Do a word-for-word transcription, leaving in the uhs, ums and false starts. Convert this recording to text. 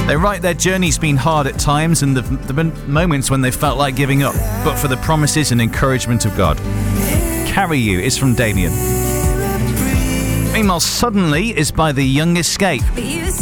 They write their journey's been hard at times and there have been moments when they felt like giving up, but for the promises and encouragement of God. Carry You is from Damien. Meanwhile, Suddenly is by The Young Escape.